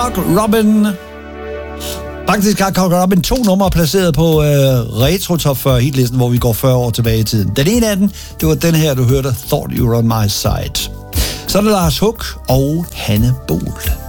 Cock Robin. Faktisk har Cock Robin 2 numre placeret på Retro Top 40 hitlisten, hvor vi går 40 år tilbage i tiden. Den ene af den, det var den her, du hørte, Thought You Were On My Side. Så er der Lars Huck og Hanne Bohl.